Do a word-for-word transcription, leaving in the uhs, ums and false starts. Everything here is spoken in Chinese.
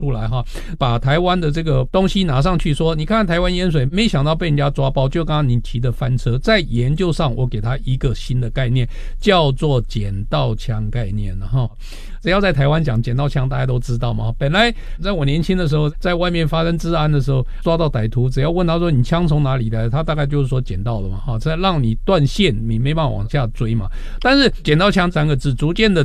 出来哈，把台湾的这个东西拿上去说，你看台湾淹水，没想到被人家抓包，就刚刚你提的翻车。在研究上，我给他一个新的概念，叫做捡到枪概念了哈。只要在台湾讲捡到枪，大家都知道嘛。本来在我年轻的时候，在外面发生治安的时候，抓到歹徒，只要问他说你枪从哪里来，他大概就是说捡到了嘛，哈，这让你断线，你没办法往下追嘛。但是捡到枪三个字，逐渐的